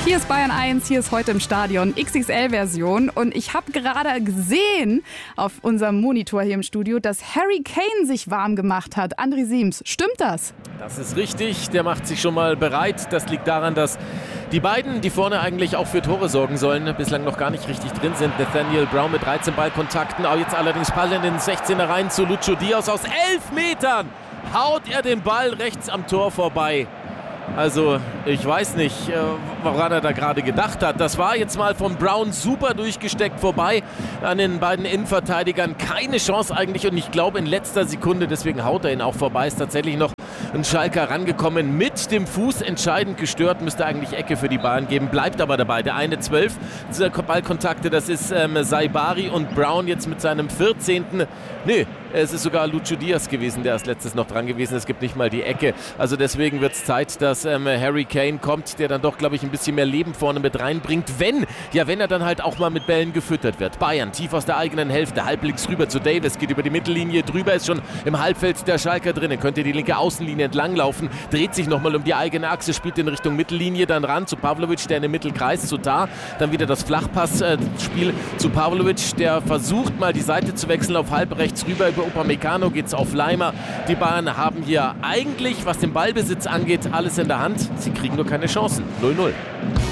Hier ist Bayern 1, hier ist heute im Stadion XXL-Version und ich habe gerade gesehen auf unserem Monitor hier im Studio, dass Harry Kane sich warm gemacht hat. André Siems, stimmt das? Das ist richtig, der macht sich schon mal bereit. Das liegt daran, dass die beiden, die vorne eigentlich auch für Tore sorgen sollen, bislang noch gar nicht richtig drin sind. Nathaniel Brown mit 13 Ballkontakten, jetzt allerdings Ball in den 16er rein zu Lucho Diaz. Aus 11 Metern haut er den Ball rechts am Tor vorbei. Also, ich weiß nicht, woran er da gerade gedacht hat. Das war jetzt mal von Brown super durchgesteckt vorbei an den beiden Innenverteidigern. Keine Chance eigentlich und ich glaube in letzter Sekunde, deswegen haut er ihn auch vorbei, ist tatsächlich noch ein Schalker rangekommen. Mit dem Fuß entscheidend gestört, müsste eigentlich Ecke für die Bayern geben, bleibt aber dabei. Der eine 12 dieser Ballkontakte, das ist Saibari und Brown jetzt mit seinem 14. Nö, es ist sogar Lucho Diaz gewesen, der als letztes noch dran gewesen ist. Es gibt nicht mal die Ecke. Also deswegen wird es Zeit, dass Harry Kane kommt, der dann doch, glaube ich, ein bisschen mehr Leben vorne mit reinbringt. Wenn er dann halt auch mal mit Bällen gefüttert wird. Bayern tief aus der eigenen Hälfte, halblinks rüber zu Davis, geht über die Mittellinie drüber, ist schon im Halbfeld der Schalker drinnen, könnte die linke Außenlinie entlang laufen, dreht sich nochmal um die eigene Achse, spielt in Richtung Mittellinie, dann ran zu Pavlovic, der in den Mittelkreis, zu Tah, dann wieder das Flachpassspiel zu Pavlovic, der versucht mal die Seite zu wechseln auf halb rechts rüber, über Upamecano geht's auf Leimer. Die Bayern haben hier eigentlich, was den Ballbesitz angeht, alles in der Hand. Sie kriegen nur keine Chancen. 0-0.